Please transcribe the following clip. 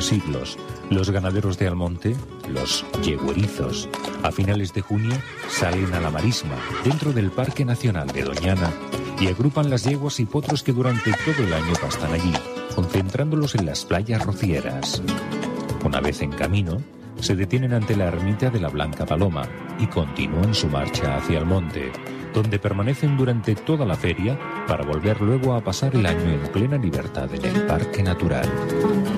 siglos. Los ganaderos de Almonte, los yeguerizos, a finales de junio salen a la marisma, dentro del Parque Nacional de Doñana, y agrupan las yeguas y potros que durante todo el año pastan allí, concentrándolos en las playas rocieras. Una vez en camino, se detienen ante la ermita de la Blanca Paloma y continúan su marcha hacia el monte, donde permanecen durante toda la feria para volver luego a pasar el año en plena libertad en el Parque Natural.